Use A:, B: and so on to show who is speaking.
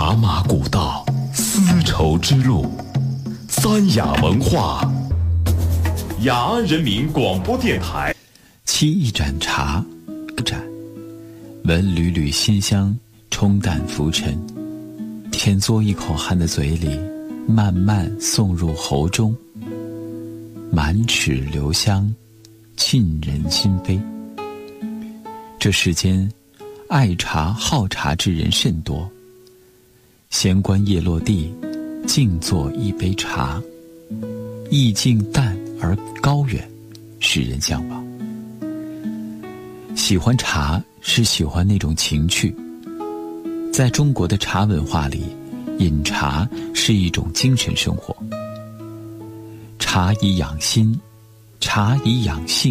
A: 茶马古道，丝绸之路，三雅文化，雅安人民广播电台。
B: 沏一盏茶，闻缕缕馨香冲淡浮尘，浅嘬一口含在嘴里，慢慢送入喉中，满齿留香，沁人心扉。这世间爱茶好茶之人甚多，闲观叶落地，静坐一杯茶，意境淡而高远，使人向往。喜欢茶是喜欢那种情趣，在中国的茶文化里，饮茶是一种精神生活。茶以养心，茶以养性。